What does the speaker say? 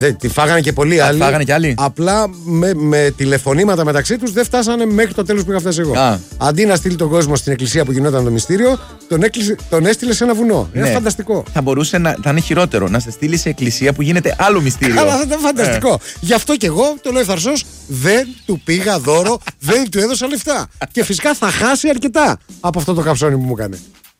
Τη φάγανε και πολλοί άλλοι. Φάγανε και άλλοι. Απλά με τηλεφωνήματα μεταξύ τους δεν φτάσανε μέχρι το τέλος που είχα φτάσει εγώ. Αντί να στείλει τον κόσμο στην εκκλησία που γινόταν το μυστήριο, τον έστειλε σε ένα βουνό. Είναι φανταστικό. Θα μπορούσε να είναι χειρότερο να σε στείλει σε εκκλησία που γίνεται άλλο μυστήριο. Αλλά θα ήταν φανταστικό. Γι' αυτό και εγώ, το λέω ευθαρσώς, δεν του πήγα δώρο, δεν του έδωσα λεφτά. Και φυσικά θα χάσει αρκετά από αυτό το καψόνι που μου έκανε.